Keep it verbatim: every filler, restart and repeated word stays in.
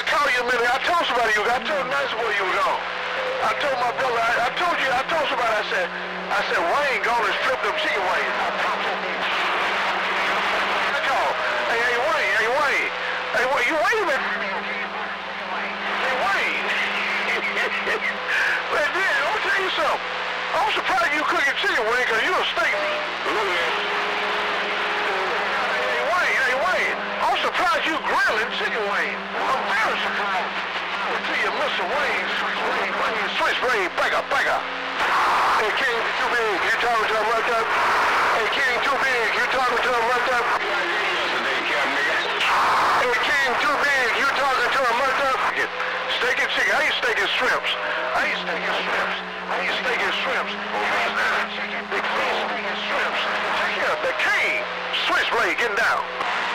I called you a minute. I told somebody you. I told nice where you was on. I told my brother. I, I told you. I told somebody. I said. I said Wayne gone and stripped them chicken wings. I called. Hey, hey Wayne. Hey Wayne. Hey Wayne. You wait a minute. Hey Wayne. Man, then let me tell you something. I'm surprised you cooking chicken wings because you a steak. Hey Wayne. Hey Wayne. I'm surprised you grilling chicken wings. I'm very surprised. Until you Mister Wayne, Wayne, Wayne, switchblade, bagger, bagger. Hey King, too big, you talking to him right there? Hey King, too big, you talking to him right there? Hey King, too big, you talking to him right there? Steak and chicken, I ain't steak and shrimps. I ain't steak and shrimps. I ain't steak and shrimps. The King steak and shrimps. Check out the King, switchblade, getting down.